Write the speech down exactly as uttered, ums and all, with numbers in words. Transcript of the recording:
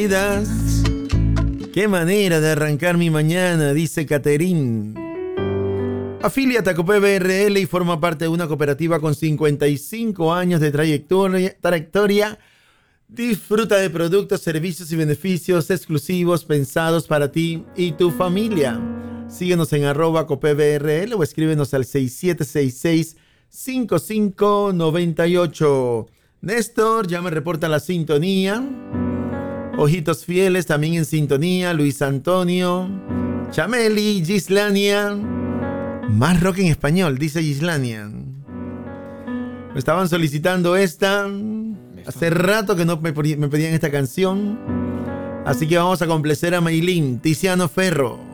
Qué manera de arrancar mi mañana, dice Caterín. Afíliate a Copé B R L y forma parte de una cooperativa con cincuenta y cinco años de trayectoria, trayectoria. Disfruta de productos, servicios y beneficios exclusivos pensados para ti y tu familia. Síguenos en arroba Copé B R L o escríbenos al seis siete seis seis, cinco cinco nueve ocho. Néstor ya me reporta la sintonía. Ojitos fieles también en sintonía. Luis Antonio, Chameli, Gislania. Más rock en español, dice Gislania. Me estaban solicitando esta. Hace rato que no me pedían esta canción. Así que vamos a complacer a Maylin, Tiziano Ferro.